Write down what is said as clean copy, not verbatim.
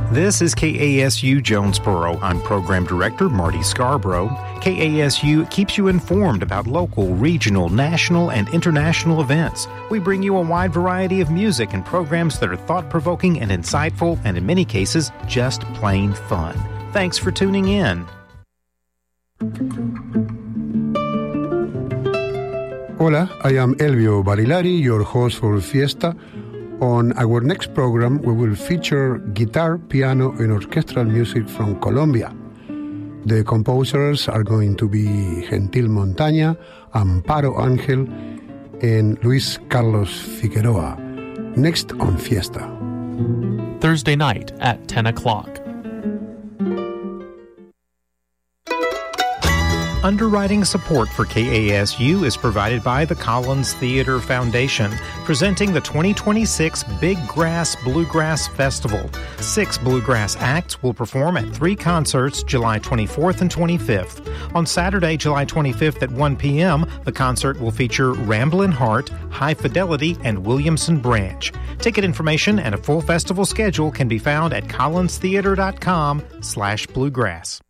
This is KASU Jonesboro. I'm Program Director Marty Scarborough. KASU keeps you informed about local, regional, national, and international events. We bring you a wide variety of music and programs that are thought-provoking and insightful, and in many cases, just plain fun. Thanks for tuning in. Hola, I am Elvio Barilari, your host for Fiesta. On our next program, we will feature guitar, piano, and orchestral music from Colombia. The composers are going to be Gentil Montaña, Amparo Ángel, and Luis Carlos Figueroa. Next on Fiesta. Thursday night at 10 o'clock. Underwriting support for KASU is provided by the Collins Theater Foundation, presenting the 2026 Big Grass Bluegrass Festival. 6 bluegrass acts will perform at 3 concerts July 24th and 25th. On Saturday, July 25th at 1 p.m., the concert will feature Ramblin' Heart, High Fidelity, and Williamson Branch. Ticket information and a full festival schedule can be found at collinstheater.com/bluegrass.